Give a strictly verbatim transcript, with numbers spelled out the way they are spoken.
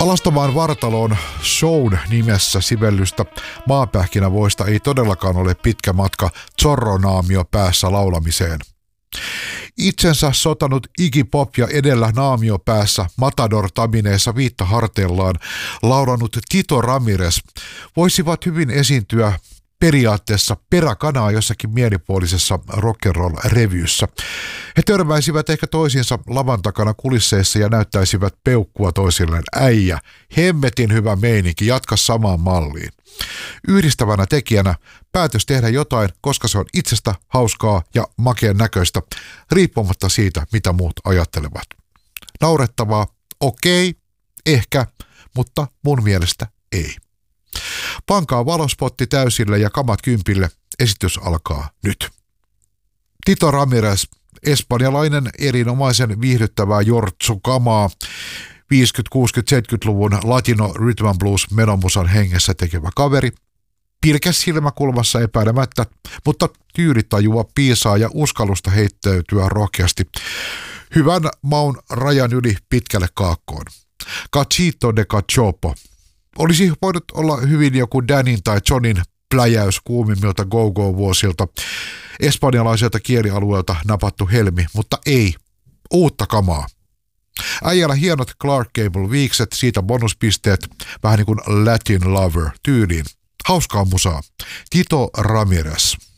Alastomaan vartaloon shown nimessä sivellystä maapähkinävoista ei todellakaan ole pitkä matka Zorro-naamio päässä laulamiseen. Itsensä sotanut Iggy Pop ja edellä naamio päässä Matador-tamineessa viittaharteillaan laulanut Tito Ramirez voisivat hyvin esiintyä periaatteessa peräkanaa jossakin mielipuolisessa rock'n'roll-revyssä. He törmäisivät ehkä toisiinsa lavan takana kulisseissa ja näyttäisivät peukkua toisilleen. Äijä, hemmetin hyvä meininki, jatka samaan malliin. Yhdistävänä tekijänä päätös tehdä jotain, koska se on itsestä hauskaa ja makeen näköistä, riippumatta siitä, mitä muut ajattelevat. Naurettavaa, okei, ehkä, mutta mun mielestä ei. Pankaa valospotti täysille ja kamat kympille. Esitys alkaa nyt. Tito Ramirez, espanjalainen erinomaisen viihdyttävää jortsukamaa, viisikymmentä-, kuusikymmentä-, seitsemänkymmentäluvun latino rhythm and blues menomusan hengessä tekevä kaveri. Pilkäs silmäkulmassa epäilemättä, mutta tyylitajua piisaa ja uskallusta heittäytyä rohkeasti. Hyvän maun rajan yli pitkälle kaakkoon. Cachito de cachopo. Olisi voinut olla hyvin joku Danin tai Johnin pläjäys kuumimmilta go-go-vuosilta, espanjalaiselta kielialueelta napattu helmi, mutta ei, uutta kamaa. Äijällä hienot Clark Gable-viikset, siitä bonuspisteet, vähän niin kuin Latin Lover tyyliin. Hauskaa musaa. Tito Ramirez.